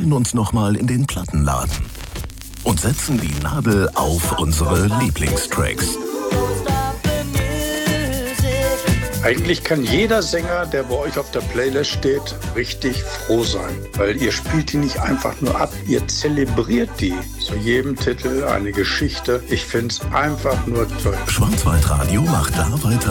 stellen uns nochmal in den Plattenladen und setzen die Nadel auf unsere Lieblingstracks. Eigentlich kann jeder Sänger, der bei euch auf der Playlist steht, richtig froh sein. Weil ihr spielt die nicht einfach nur ab, ihr zelebriert die. Zu jedem Titel eine Geschichte. Ich find's einfach nur toll. Schwarzwaldradio macht da weiter,